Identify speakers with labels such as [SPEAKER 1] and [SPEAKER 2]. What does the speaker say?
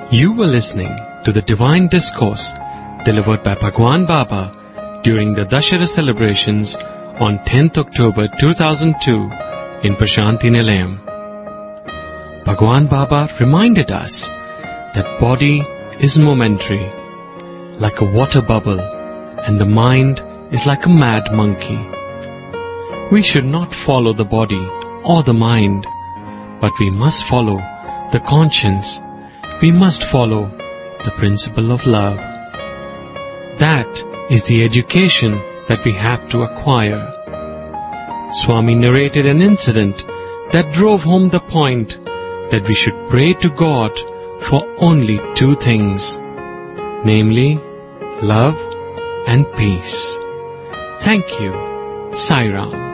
[SPEAKER 1] You were listening to the Divine Discourse delivered by Bhagwan Baba during the Dashera celebrations on 10th October 2002 in Prashanti Nilayam. Bhagwan Baba reminded us that body is momentary, like a water bubble, and the mind is like a mad monkey. We should not follow the body or the mind, but we must follow the conscience. We must follow the principle of love. That is the education that we have to acquire. Swami narrated an incident that drove home the point that we should pray to God for only two things, namely love and peace. Thank you. Sai Ram.